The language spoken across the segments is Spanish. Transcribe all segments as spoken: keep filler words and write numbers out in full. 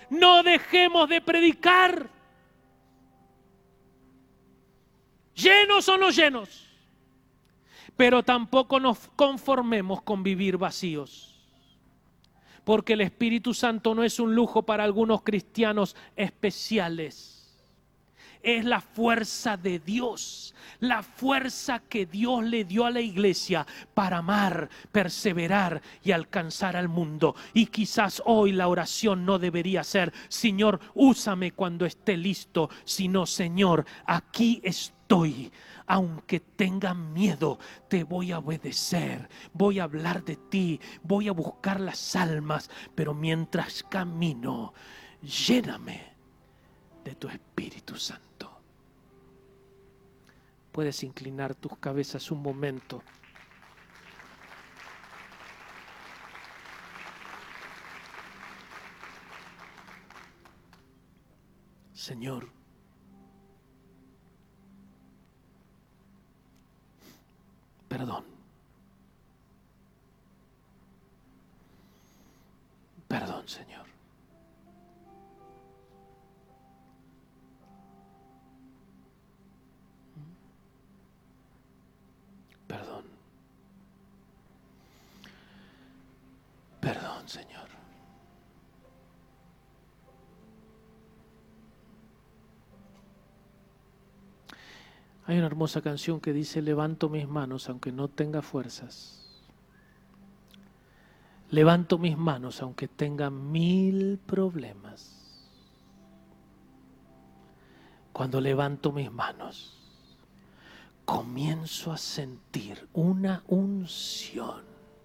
No dejemos de predicar. Llenos o no llenos. Pero tampoco nos conformemos con vivir vacíos. Porque el Espíritu Santo no es un lujo para algunos cristianos especiales. Es la fuerza de Dios, la fuerza que Dios le dio a la iglesia para amar, perseverar y alcanzar al mundo. Y quizás hoy la oración no debería ser: Señor, úsame cuando esté listo, sino: Señor, aquí estoy. Aunque tenga miedo, te voy a obedecer, voy a hablar de ti, voy a buscar las almas, pero mientras camino, lléname de tu Espíritu Santo. Puedes inclinar tus cabezas un momento. Señor, perdón. Perdón, Señor. Perdón. Perdón, Señor. Hay una hermosa canción que dice: levanto mis manos aunque no tenga fuerzas. Levanto mis manos aunque tenga mil problemas. Cuando levanto mis manos, comienzo a sentir una unción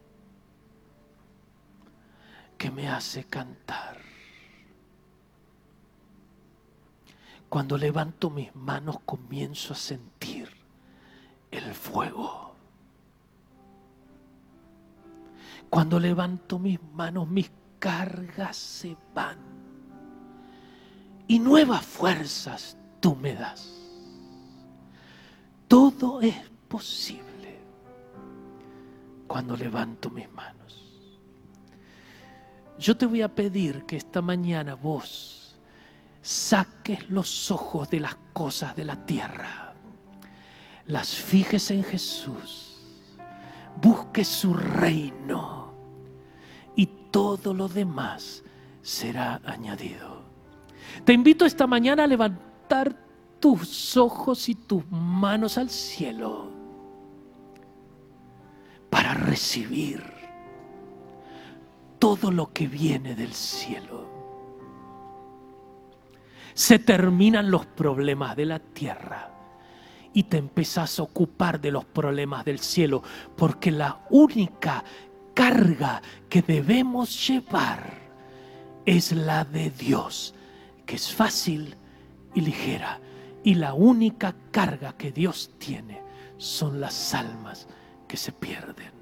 que me hace cantar. Cuando levanto mis manos, comienzo a sentir el fuego. Cuando levanto mis manos, mis cargas se van y nuevas fuerzas tú me das. Todo es posible cuando levanto mis manos. Yo te voy a pedir que esta mañana vos saques los ojos de las cosas de la tierra, las fijes en Jesús, busques su reino y todo lo demás será añadido. Te invito esta mañana a levantar tus ojos y tus manos al cielo para recibir todo lo que viene del cielo. Se terminan los problemas de la tierra y te empezás a ocupar de los problemas del cielo, porque la única carga que debemos llevar es la de Dios, que es fácil y ligera. Y la única carga que Dios tiene son las almas que se pierden.